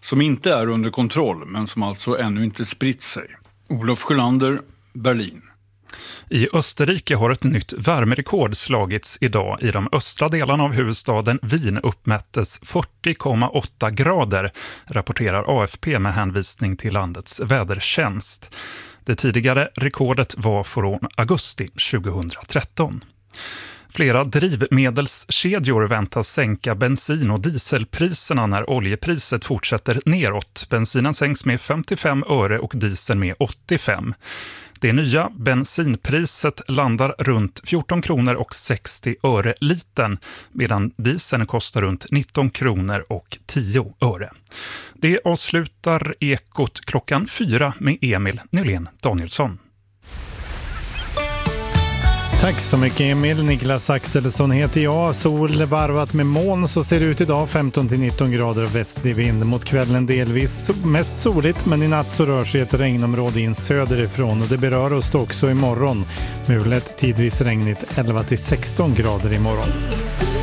som inte är under kontroll men som alltså ännu inte spritt sig. Olof Sjölander, Berlin. I Österrike har ett nytt värmerekord slagits idag. I de östra delarna av huvudstaden Wien uppmättes 40,8 grader, rapporterar AFP med hänvisning till landets vädertjänst. Det tidigare rekordet var från augusti 2013. Flera drivmedelskedjor väntas sänka bensin- och dieselpriserna när oljepriset fortsätter neråt. Bensinen sänks med 55 öre och diesel med 85. Det nya bensinpriset landar runt 14 kronor och 60 öre liten, medan dieseln kostar runt 19 kronor och 10 öre. Det avslutar Ekot klockan 4 med Emil Nylén Danielsson. Tack så mycket Emil. Niklas Axelsson heter jag. Sol varvat med moln, så ser det ut idag. 15-19 grader och västlig vind. Mot kvällen delvis mest soligt, men i natt så rör sig ett regnområde in söderifrån och det berör oss också imorgon. Mulet tidvis regnigt 11-16 grader imorgon.